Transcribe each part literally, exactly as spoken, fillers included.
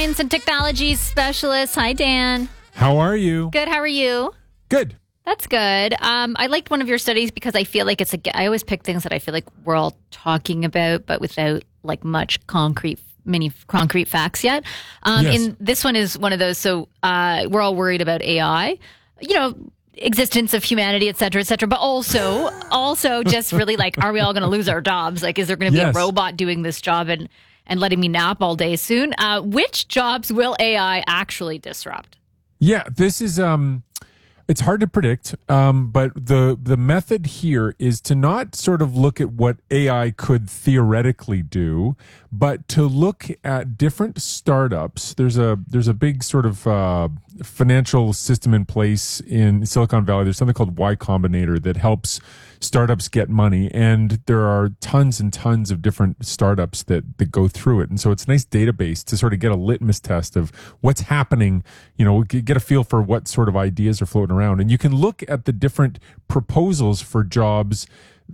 Science and technology specialist. Hi, Dan. How are you? Good. How are you? Good. That's good. Um, I liked one of your studies because I feel like it's a. I always pick things that I feel like we're all talking about, but without like much concrete, many concrete facts yet. Um, Yes. And this one is one of those. So uh, we're all worried about A I. You know, existence of humanity, et cetera, et cetera. But also, also just really like, are we all going to lose our jobs? Like, is there going to be Yes. a robot doing this job and and letting me nap all day soon? Uh, which jobs will A I actually disrupt? Yeah, this is um it's hard to predict, um, but the the method here is to not sort of look at what A I could theoretically do, but to look at different startups. There's a there's a big sort of uh, financial system in place in Silicon Valley. There's something called Y Combinator that helps startups get money, and there are tons and tons of different startups that that go through it. And so it's a nice database to sort of get a litmus test of what's happening, you know, g- get a feel for what sort of ideas are floating around. And you can look at the different proposals for jobs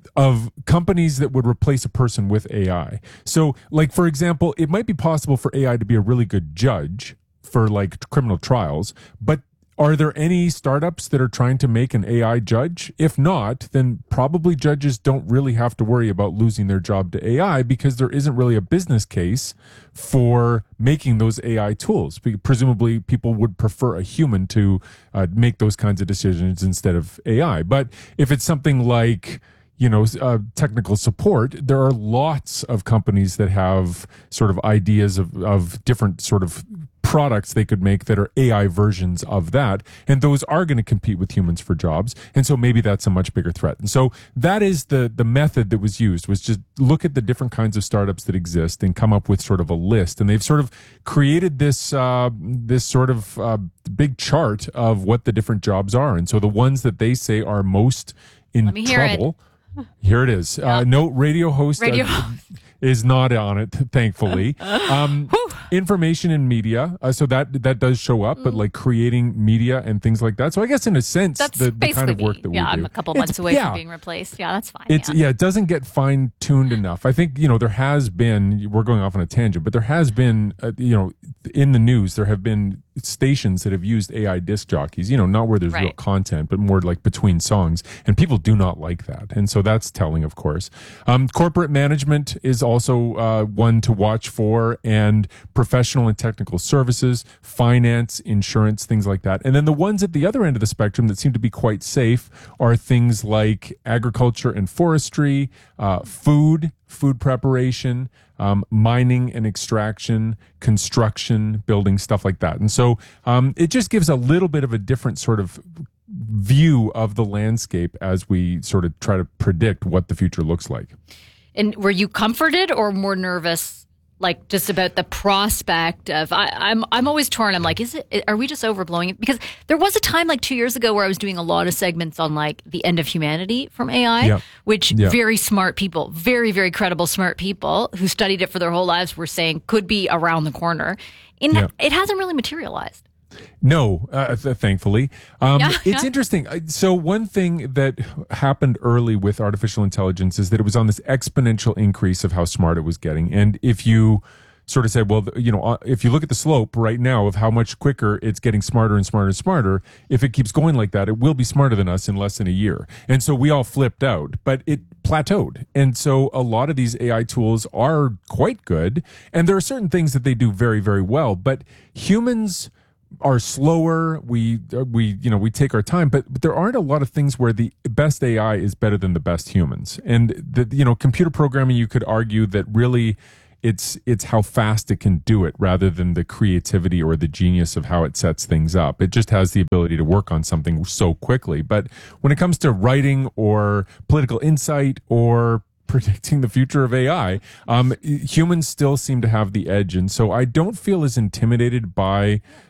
of companies that would replace a person with A I. So, like, for example, it might be possible for A I to be a really good judge for like criminal trials, but are there any startups that are trying to make an A I judge? If not, then probably judges don't really have to worry about losing their job to A I because there isn't really a business case for making those A I tools. Be- Presumably, people would prefer a human to uh, make those kinds of decisions instead of A I. But if it's something like, you know, uh, technical support, there are lots of companies that have sort of ideas of, of different sort of products they could make that are A I versions of that. And those are going to compete with humans for jobs. And so maybe that's a much bigger threat. And so that is the, the method that was used, was just look at the different kinds of startups that exist and come up with sort of a list. And they've sort of created this, uh, this sort of uh, big chart of what the different jobs are. And so the ones that they say are most in Let me hear it. trouble. Here it is. Uh, no radio host Radio uh, is not on it, thankfully. Um, information and media. Uh, so that that does show up, but like creating media and things like that. So I guess in a sense, That's the, the basically kind of work me. that yeah, we do. I'm a couple It's- months away yeah, from being replaced. Yeah, that's fine. It's yeah. yeah, it doesn't get fine tuned enough. I think, you know, there has been, we're going off on a tangent, but there has been, uh, you know, in the news, there have been stations that have used A I disc jockeys, you know, not where there's real Right. content, but more like between songs. And people do not like that. And so that's telling, of course. Um, corporate management is also uh, one to watch for, and professional and technical services, finance, insurance, things like that. And then the ones at the other end of the spectrum that seem to be quite safe are things like agriculture and forestry, uh, food, food preparation, um, mining and extraction, construction, building, stuff like that. And so um, it just gives a little bit of a different sort of view of the landscape as we sort of try to predict what the future looks like. And were you comforted or more nervous, like just about the prospect of? I, I'm I'm always torn. I'm like, is it? Are we just overblowing it? Because there was a time like two years ago where I was doing a lot of segments on like the end of humanity from A I, Yeah. which Yeah. very smart people, very very credible smart people who studied it for their whole lives were saying could be around the corner. And Yeah. it hasn't really materialized. No, uh, th- thankfully. Um, Yeah, it's yeah. interesting. I- So one thing that happened early with artificial intelligence is that it was on this exponential increase of how smart it was getting. And if you sort of said, well, th- you know, uh, if you look at the slope right now of how much quicker it's getting smarter and smarter and smarter, if it keeps going like that, it will be smarter than us in less than a year. And so we all flipped out, but it plateaued. And so a lot of these A I tools are quite good. And there are certain things that they do very, very well, but humans are slower. We uh, we you know we take our time, but, but there aren't a lot of things where the best A I is better than the best humans. And the you know computer programming, you could argue that really it's it's how fast it can do it rather than the creativity or the genius of how it sets things up. It just has the ability to work on something so quickly. But when it comes to writing or political insight or predicting the future of A I, um, humans still seem to have the edge. And so I don't feel as intimidated by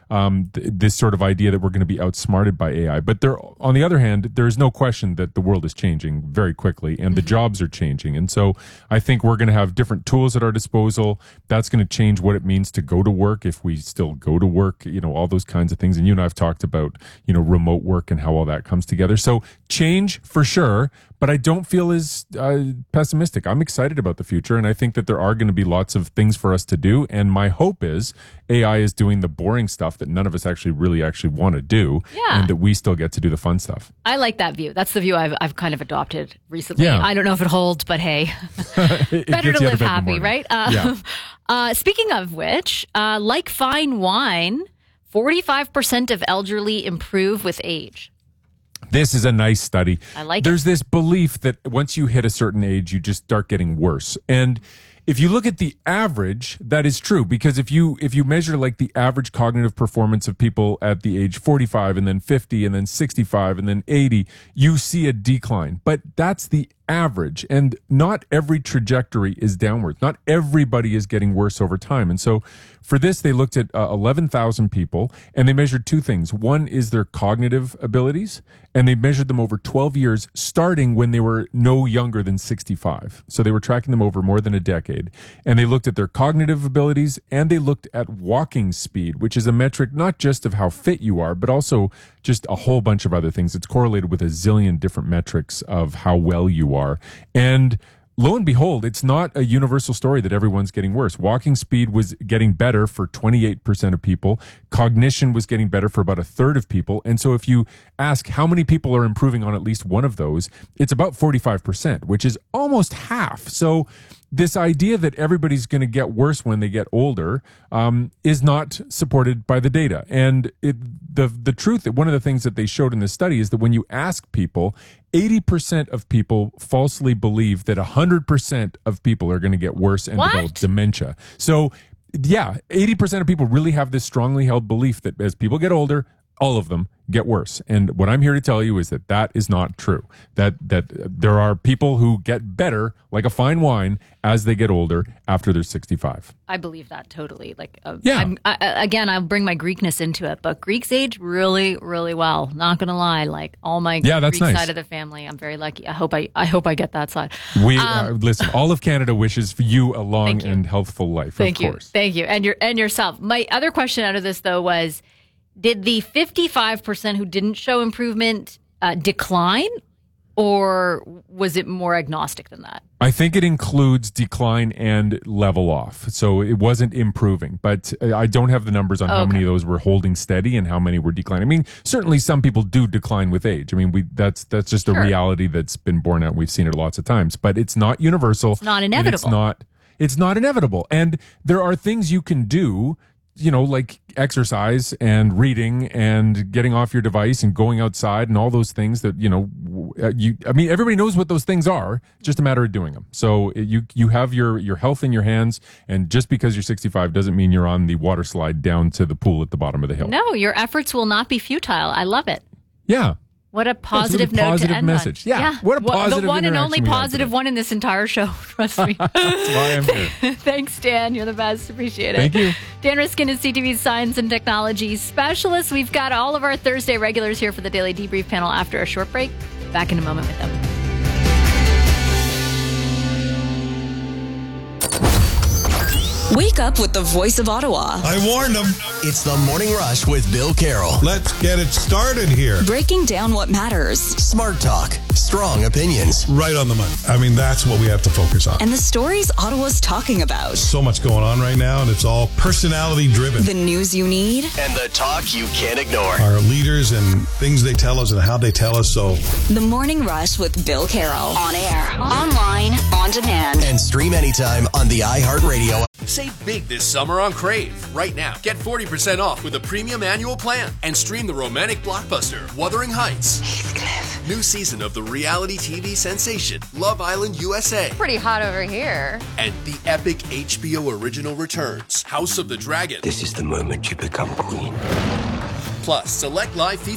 um, th- this sort of idea that we're going to be outsmarted by A I. But there, on the other hand, there is no question that the world is changing very quickly and the jobs are changing. And so I think we're going to have different tools at our disposal. That's going to change what it means to go to work, if we still go to work, you know, all those kinds of things. And you and I have talked about, you know, remote work and how all that comes together. So change for sure, but I don't feel as uh, pessimistic. I'm excited about the future, and I think that there are going to be lots of things for us to do. And my hope is A I is doing the boring stuff that none of us actually really actually want to do, Yeah. and that we still get to do the fun stuff. I like that view. That's the view I've I've kind of adopted recently. Yeah. I don't know if it holds, but hey, It- it better gets to you out live of bed in the happy, morning. right? Uh, Yeah. uh, speaking of which, uh, like fine wine, forty-five percent of elderly improve with age. This is a nice study. I like it. There's this belief that once you hit a certain age, you just start getting worse. And if you look at the average, that is true, because if you if you measure like the average cognitive performance of people at the age forty-five and then fifty and then sixty-five and then eighty, you see a decline. But that's the average, and not every trajectory is downwards. Not everybody is getting worse over time. And so for this, they looked at uh, eleven thousand people, and they measured two things. One is their cognitive abilities, and they measured them over twelve years, starting when they were no younger than sixty-five. So they were tracking them over more than a decade. And they looked at their cognitive abilities, and they looked at walking speed, which is a metric not just of how fit you are, but also just a whole bunch of other things. It's correlated with a zillion different metrics of how well you are. And lo and behold, it's not a universal story that everyone's getting worse. Walking speed was getting better for twenty-eight percent of people. Cognition was getting better for about a third of people. And so if you ask how many people are improving on at least one of those, it's about forty-five percent, which is almost half. So this idea that everybody's going to get worse when they get older um, is not supported by the data. And it, the the truth, that one of the things that they showed in this study is that when you ask people, eighty percent of people falsely believe that one hundred percent of people are going to get worse and What? develop dementia. So yeah, eighty percent of people really have this strongly held belief that as people get older, all of them get worse. And what I'm here to tell you is that that is not true. That that there are people who get better, like a fine wine, as they get older after they're sixty-five. I believe that totally. Like, uh, Yeah. I'm, I, I- again, I'll bring my Greekness into it, but Greeks age really, really well. Not gonna lie, like all my Yeah, that's Greek nice. side of the family, I'm very lucky. I hope I, I hope I get that side. We uh, listen. All of Canada wishes for you a long Thank you. and healthful life. Thank of you, course. thank you, and your and yourself. My other question out of this though was, did the fifty-five percent who didn't show improvement uh, decline, or was it more agnostic than that? I think it includes decline and level off. So it wasn't improving, but uh, I don't have the numbers on how Okay. many of those were holding steady and how many were declining. I mean, certainly some people do decline with age. I mean, we that's that's just a Sure. reality that's been borne out. We've seen it lots of times, but it's not universal. It's not It's inevitable. not it's not inevitable. And there are things you can do, you know, like exercise and reading and getting off your device and going outside and all those things that, you know, w- uh, you, I mean, everybody knows what those things are, just a matter of doing them. So uh, you, you have your, your health in your hands, and just because you're sixty-five doesn't mean you're on the water slide down to the pool at the bottom of the hill. No, your efforts will not be futile. I love it. Yeah. What a positive really note positive to end message. on. Yeah, what a Wha- positive The one and interaction only we had positive today. one in this entire show. Trust me. That's why I'm here. Thanks, Dan. You're the best. Appreciate it. Thank you. Dan Riskin is C T V's science and technology specialist. We've got all of our Thursday regulars here for the Daily Debrief panel after a short break. Back in a moment with them. Wake up with the voice of Ottawa. I warned them. It's the Morning Rush with Bill Carroll. Let's get it started here. Breaking down what matters Smart talk, strong opinions. Right on the money. I mean, that's what we have to focus on. and the stories Ottawa's talking about. So much going on right now, and it's all personality driven. The news you need. And the talk you can't ignore. Our leaders and things they tell us and how they tell us. So The Morning Rush with Bill Carroll. On air, online, on demand. And stream anytime on the iHeartRadio. Save big this summer on Crave. Right now, get forty percent off with a premium annual plan and stream the romantic blockbuster Wuthering Heights. Heathcliff. New season of the reality T V sensation Love Island U S A. Pretty hot over here. And the epic H B O original returns House of the Dragon. This is the moment you become queen. Plus, select live FIFA